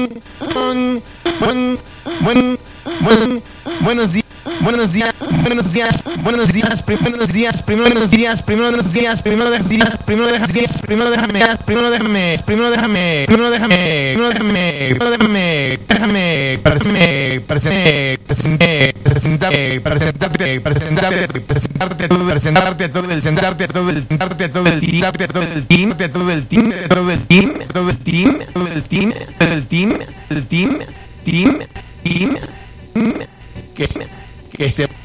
Buenos días. Buenos días, buenos días, buenos días, primeros días, primeros días, primeros días, primero déjame, primero déjame, primero déjame, primero déjame, primero déjame, primero déjame, primero déjame, déjame, presentarte todo el team que se